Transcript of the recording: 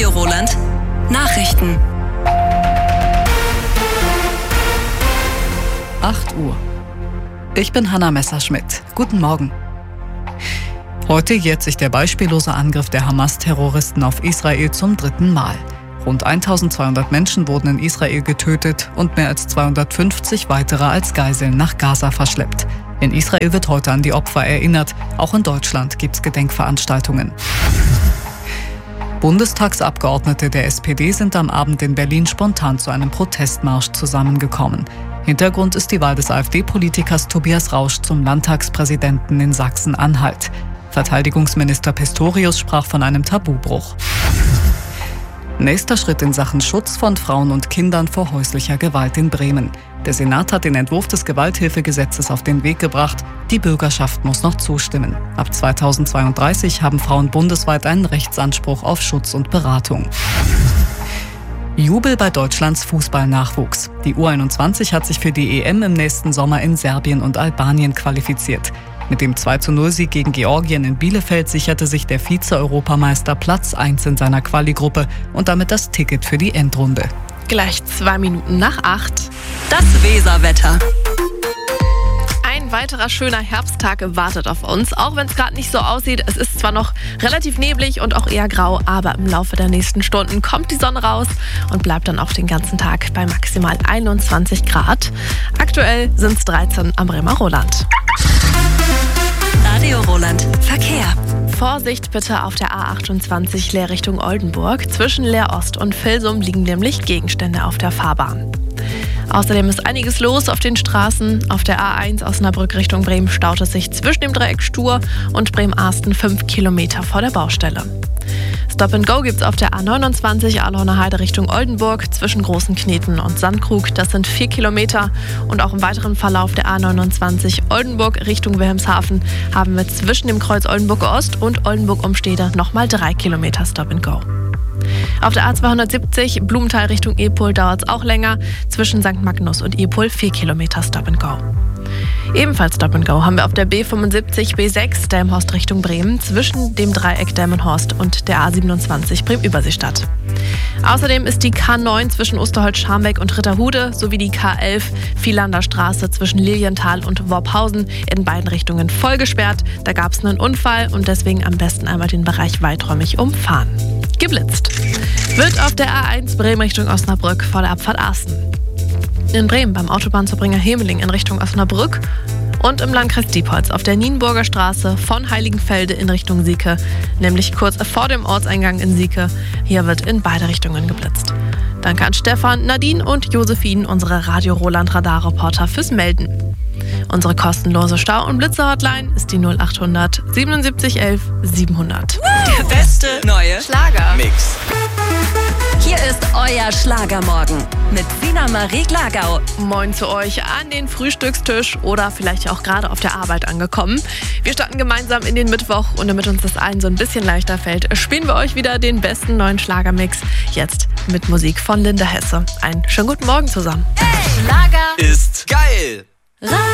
Radio Roland. Nachrichten. 8 Uhr. Ich bin Hanna Messerschmidt. Guten Morgen. Heute jährt sich der beispiellose Angriff der Hamas-Terroristen auf Israel zum 3. Mal. Rund 1200 Menschen wurden in Israel getötet und mehr als 250 weitere als Geiseln nach Gaza verschleppt. In Israel wird heute an die Opfer erinnert. Auch in Deutschland gibt es Gedenkveranstaltungen. Bundestagsabgeordnete der SPD sind am Abend in Berlin spontan zu einem Protestmarsch zusammengekommen. Hintergrund ist die Wahl des AfD-Politikers Tobias Rausch zum Landtagspräsidenten in Sachsen-Anhalt. Verteidigungsminister Pistorius sprach von einem Tabubruch. Nächster Schritt in Sachen Schutz von Frauen und Kindern vor häuslicher Gewalt in Bremen. Der Senat hat den Entwurf des Gewalthilfegesetzes auf den Weg gebracht. Die Bürgerschaft muss noch zustimmen. Ab 2032 haben Frauen bundesweit einen Rechtsanspruch auf Schutz und Beratung. Jubel bei Deutschlands Fußballnachwuchs. Die U21 hat sich für die EM im nächsten Sommer in Serbien und Albanien qualifiziert. Mit dem 2:0-Sieg gegen Georgien in Bielefeld sicherte sich der Vize-Europameister Platz 1 in seiner Quali-Gruppe und damit das Ticket für die Endrunde. Gleich 2 Minuten nach 8. Das Weserwetter. Ein weiterer schöner Herbsttag wartet auf uns, auch wenn es gerade nicht so aussieht. Es ist zwar noch relativ neblig und auch eher grau, aber im Laufe der nächsten Stunden kommt die Sonne raus und bleibt dann auch den ganzen Tag bei maximal 21 Grad. Aktuell sind es 13 am Bremer Roland. Radio Roland. Verkehr. Vorsicht bitte auf der A28 Leer Richtung Oldenburg. Zwischen Leer Ost und Vilsum liegen nämlich Gegenstände auf der Fahrbahn. Außerdem ist einiges los auf den Straßen. Auf der A1 Osnabrück Richtung Bremen staut es sich zwischen dem Dreieck Stur und Bremen-Arsten 5 Kilometer vor der Baustelle. Stop and Go gibt's auf der A29 Ahlhorner Heide Richtung Oldenburg zwischen Großen Kneten und Sandkrug. Das sind 4 Kilometer. Und auch im weiteren Verlauf der A29 Oldenburg Richtung Wilhelmshaven haben wir zwischen dem Kreuz Oldenburg Ost und Oldenburg Umstede nochmal 3 Kilometer Stop and Go. Auf der A270 Blumenthal Richtung Epol dauert es auch länger. Zwischen St. Magnus und Epol 4 Kilometer Stop and Go. Ebenfalls Stop and Go haben wir auf der B75 B6 Delmenhorst Richtung Bremen zwischen dem Dreieck Delmenhorst und der A27 Bremen-Überseestadt. Außerdem ist die K9 zwischen Osterholz-Scharmbeck und Ritterhude sowie die K11 Vielander Straße zwischen Lilienthal und Worphausen in beiden Richtungen voll gesperrt. Da gab es einen Unfall und deswegen am besten einmal den Bereich weiträumig umfahren. Geblitzt wird auf der A1 Bremen Richtung Osnabrück vor der Abfahrt Arsten. In Bremen beim Autobahnzubringer Hemeling in Richtung Osnabrück und im Landkreis Diepholz auf der Nienburger Straße von Heiligenfelde in Richtung Sieke, nämlich kurz vor dem Ortseingang in Sieke. Hier wird in beide Richtungen geblitzt. Danke an Stefan, Nadine und Josephine, unsere Radio Roland Radarreporter, fürs Melden. Unsere kostenlose Stau- und Blitzer-Hotline ist die 0800 77 11 700. Der beste neue Schlager-Mix. Hier ist euer Schlagermorgen mit Sina Marie Glagau. Moin zu euch an den Frühstückstisch oder vielleicht auch gerade auf der Arbeit angekommen. Wir starten gemeinsam in den Mittwoch und damit uns das allen so ein bisschen leichter fällt, spielen wir euch wieder den besten neuen Schlagermix. Jetzt mit Musik von Linda Hesse. Einen schönen guten Morgen zusammen. Hey, Schlager ist geil!